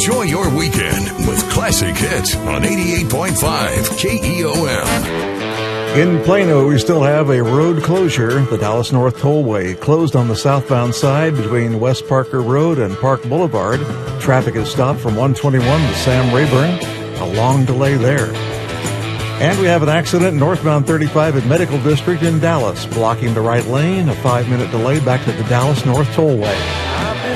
Enjoy your weekend with classic hits on 88.5 KEOM. In Plano, we still have a road closure. The Dallas North Tollway closed on the southbound side between West Parker Road and Park Boulevard. Traffic is stopped from 121 to Sam Rayburn. A long delay there. And we have an accident northbound 35 at Medical District in Dallas, blocking the right lane. A 5-minute delay back to the Dallas North Tollway.